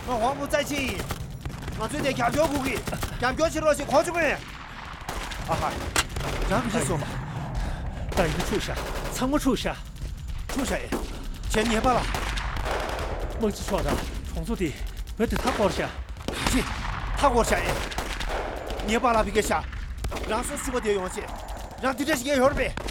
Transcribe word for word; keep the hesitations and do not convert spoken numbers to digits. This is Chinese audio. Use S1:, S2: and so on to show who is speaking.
S1: 我黄埔在起，我最得强调武器，强调起那些矿工人。啊哈，让你说嘛，
S2: 带你出山，参谋出山，
S1: 出山，钱捏罢了。
S2: 孟子说的，重组的，别对他高山。
S1: 是，他高山，捏罢了别个下，让说说的勇气，让对这些有点呗。